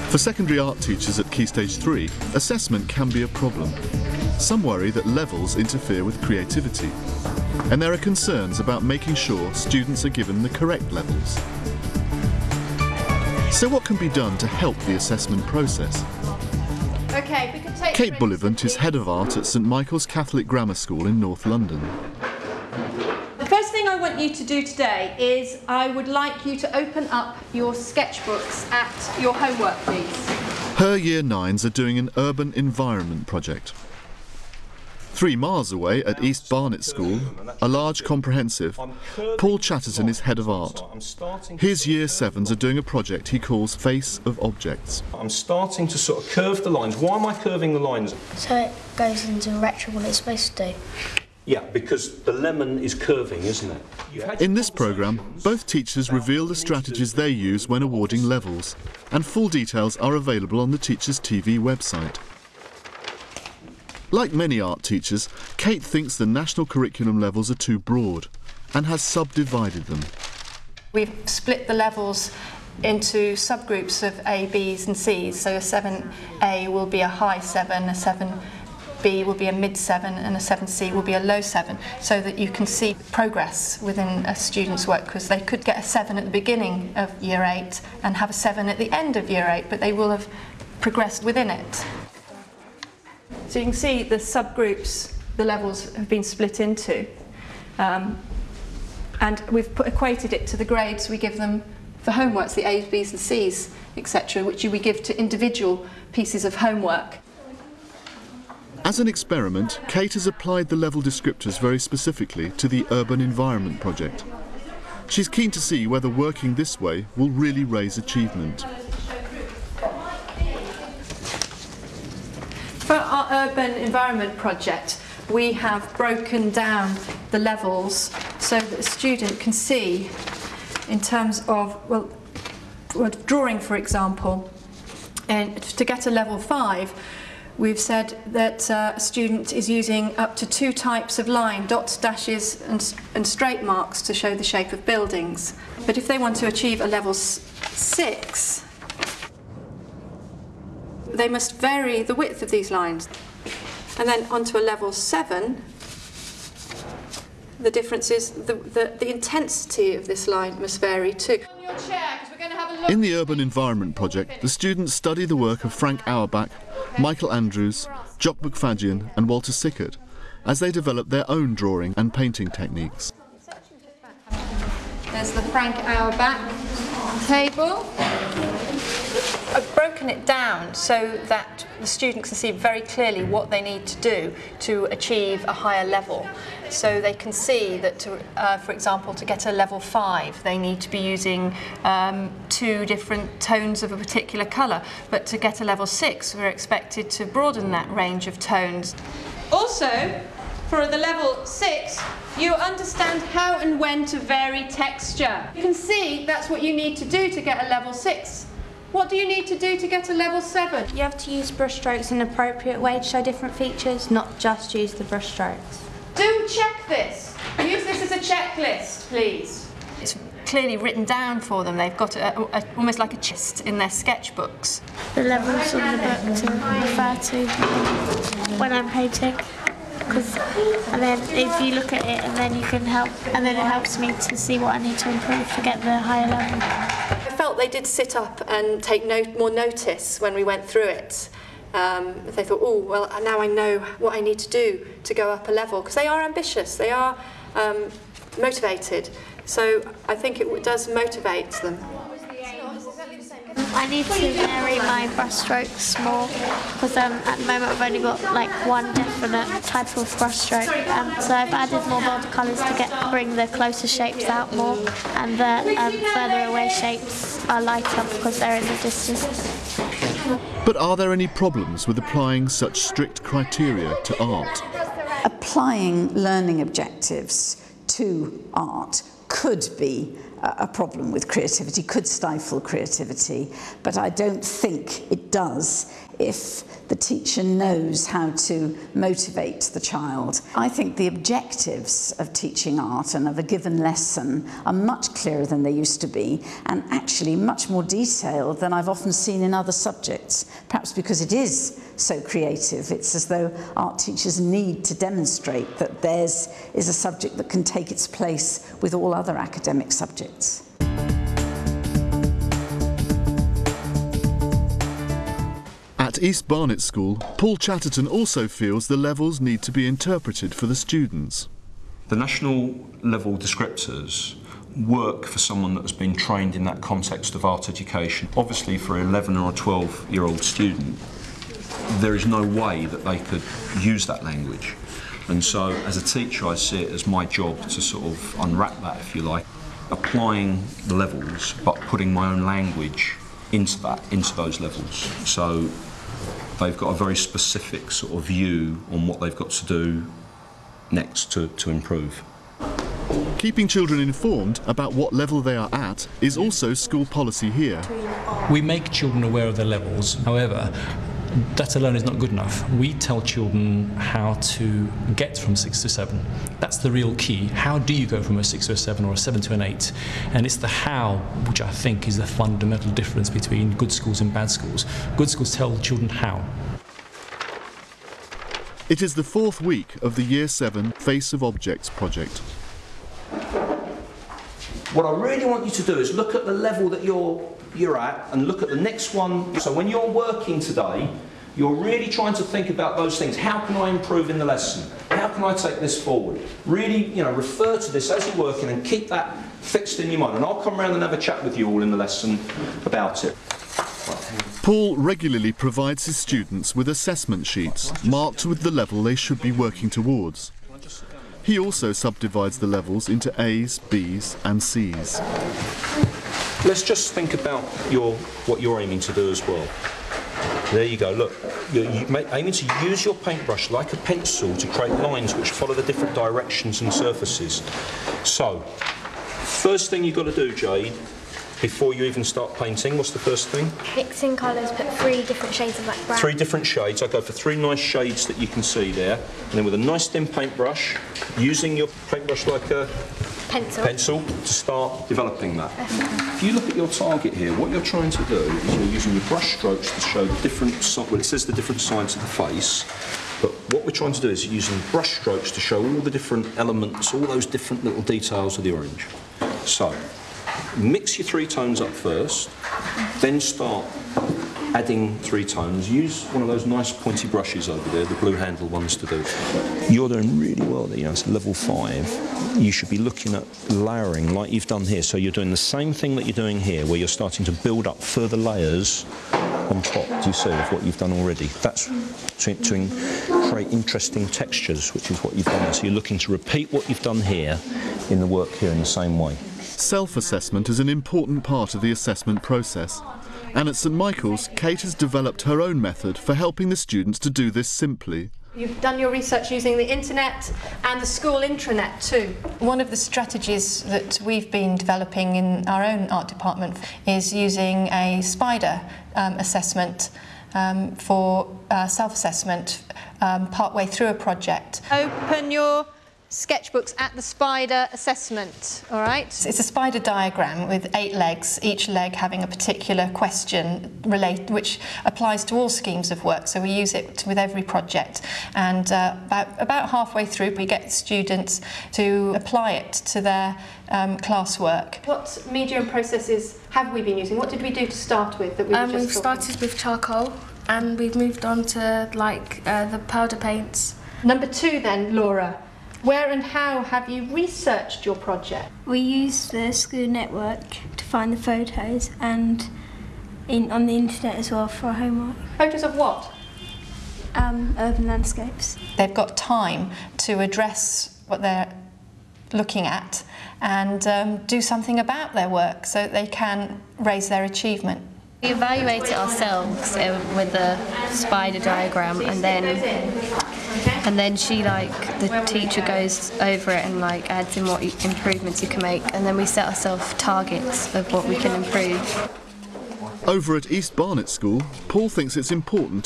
For secondary art teachers at Key Stage 3, assessment can be a problem. Some worry that levels interfere with creativity, and there are concerns about making sure students are given the correct levels. So what can be done to help the assessment process? Okay, we can take Kate Bullivant is Head of Art at St Michael's Catholic Grammar School in North London. The first thing I want you to do today is I would like you to open up your sketchbooks at your homework, please. Her Year 9s are doing an urban environment project. 3 miles away at East Barnet School, a large comprehensive, Paul Chatterton is Head of Art. His Year 7s are doing a project he calls Face of Objects. I'm starting to sort of curve the lines. Why am I curving the lines? So it goes into retro what it's supposed to do. Yeah, because the lemon is curving, isn't it? In this programme, both teachers reveal the strategies they use when awarding levels, and full details are available on the Teachers TV website. Like many art teachers, Kate thinks the national curriculum levels are too broad and has subdivided them. We've split the levels into subgroups of A, Bs and Cs. So a 7A will be a high 7, a 7B will be a mid 7 and a 7C will be a low 7, so that you can see progress within a student's work, because they could get a 7 at the beginning of Year 8 and have a 7 at the end of Year 8, but they will have progressed within it. So you can see the subgroups the levels have been split into, and we've equated it to the grades we give them for homeworks, the A's, B's and C's, etc., which we give to individual pieces of homework. As an experiment, Kate has applied the level descriptors very specifically to the Urban Environment project. She's keen to see whether working this way will really raise achievement. For our Urban Environment project, we have broken down the levels so that the student can see in terms of, well, drawing, for example, and to get a level 5, we've said that a student is using up to 2 types of line, dots, dashes and straight marks to show the shape of buildings. But if they want to achieve a level 6, they must vary the width of these lines. And then onto a level 7, the difference is the intensity of this line must vary too. In the Urban Environment project, the students study the work of Frank Auerbach, Michael Andrews, Jock McFadyen and Walter Sickert as they develop their own drawing and painting techniques. There's the Frank Auerbach table. I've broken it down so that the student can see very clearly what they need to do to achieve a higher level. So they can see that, for example, to get a level 5, they need to be using 2 different tones of a particular colour. But to get a level 6, we're expected to broaden that range of tones. Also, for the level 6, you understand how and when to vary texture. You can see that's what you need to do to get a level 6. What do you need to do to get a level 7? You have to use brushstrokes in an appropriate way to show different features, not just use the brushstrokes. Do check this. Use this as a checklist, plees. It's clearly written down for them. They've got almost like a chest in their sketchbooks. The levels on the book to refer to when I'm painting. And then if you look at it, and then you can help, and then it helps me to see what I need to improve to get the higher level. I felt they did sit up and take more notice when we went through it. They thought, oh, well, now I know what I need to do to go up a level, because they are ambitious, they are motivated. So I think it does motivate them. I need to vary my brushstrokes more, because at the moment I've only got like one definite type of brushstroke. So I've added more watercolours to bring the closer shapes out more, and the further away shapes are lighter because they're in the distance. But are there any problems with applying such strict criteria to art? Applying learning objectives to art could be a problem with creativity, could stifle creativity, but I don't think it does if the teacher knows how to motivate the child. I think the objectives of teaching art and of a given lesson are much clearer than they used to be, and actually much more detailed than I've often seen in other subjects, perhaps because it is so creative. It's as though art teachers need to demonstrate that theirs is a subject that can take its place with all other academic subjects. At East Barnet School, Paul Chatterton also feels the levels need to be interpreted for the students. The national level descriptors work for someone that has been trained in that context of art education. Obviously for an 11 or a 12-year-old student, there is no way that they could use that language. And so as a teacher I see it as my job to sort of unwrap that, if you like, applying the levels but putting my own language into those levels. So they've got a very specific sort of view on what they've got to do next to improve. Keeping children informed about what level they are at is also school policy here. We make children aware of their levels, however, that alone is not good enough. We tell children how to get from 6 to 7. That's the real key. How do you go from a 6 to a 7 or a 7 to an 8? And it's the how which I think is the fundamental difference between good schools and bad schools. Good schools tell children how. It is the 4th week of the Year 7 Face of Objects project. What I really want you to do is look at the level that you're at and look at the next one. So when you're working today, you're really trying to think about those things. How can I improve in the lesson? How can I take this forward? Really, refer to this as you're working and keep that fixed in your mind. And I'll come around and have a chat with you all in the lesson about it. Paul regularly provides his students with assessment sheets marked with the level they should be working towards. He also subdivides the levels into A's, B's and C's. Let's just think about what you're aiming to do as well. There you go, look, you're aiming to use your paintbrush like a pencil to create lines which follow the different directions and surfaces. So, first thing you've got to do, Jade, before you even start painting, what's the first thing? Mixing colours, put 3 different shades of black brown. 3 different shades. I go for 3 nice shades that you can see there. And then with a nice thin paintbrush, using your paintbrush like a pencil to start developing that. If you look at your target here, what you're trying to do is you're using your brush strokes to show the different, well, it says the different sides of the face, but what we're trying to do is using brush strokes to show all the different elements, all those different little details of the orange. So, mix your 3 tones up first, then start adding 3 tones. Use one of those nice pointy brushes over there, the blue handle ones to do. You're doing really well there, it's level 5. You should be looking at layering like you've done here. So you're doing the same thing that you're doing here, where you're starting to build up further layers on top, do you see, of what you've done already. That's to create interesting textures, which is what you've done there. So you're looking to repeat what you've done here in the work here in the same way. Self-assessment is an important part of the assessment process. And at St Michael's, Kate has developed her own method for helping the students to do this simply. You've done your research using the internet and the school intranet too. One of the strategies that we've been developing in our own art department is using a spider assessment for self-assessment partway through a project. Open your sketchbooks at the spider assessment, all right? It's a spider diagram with 8 legs, each leg having a particular question which applies to all schemes of work, so we use it with every project. And about halfway through we get students to apply it to their classwork. What media and processes have we been using? What did we do to start with? We've started with charcoal and we've moved on to the powder paints. Number 2 then, Laura. Where and how have you researched your project? We used the school network to find the photos and on the internet as well for our homework. Photos of what? Urban landscapes. They've got time to address what they're looking at and do something about their work so that they can raise their achievement. We evaluate it ourselves with the spider diagram, and then and then the teacher goes over it and adds in what improvements you can make, and then we set ourselves targets of what we can improve. Over at East Barnet School, Paul thinks it's important